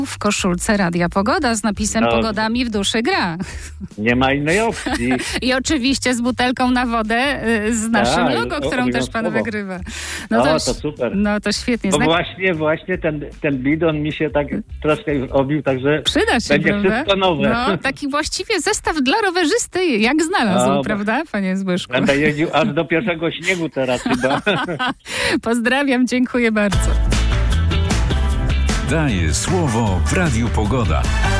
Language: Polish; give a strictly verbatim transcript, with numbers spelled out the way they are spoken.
w koszulce Radia Pogoda z napisem No. Pogoda mi w duszy gra. Nie ma innej opcji. I oczywiście z butelką na wodę y, z naszym Tak, logo, o- którą też pan obowiązkowo. wygrywa. O, to ś- super. No to świetnie. Bo Znak... właśnie, właśnie ten, ten bidon mi się tak troszkę już obił, także Przyda się, będzie prawda? wszystko nowe. No, taki właściwie zestaw dla rowerzysty, jak znalazł, No, bo- prawda, panie Zbyszku? Będę jeździł aż do pierwszego śniegu teraz chyba. Pozdrawiam, dziękuję bardzo. Daje słowo w Radiu Pogoda.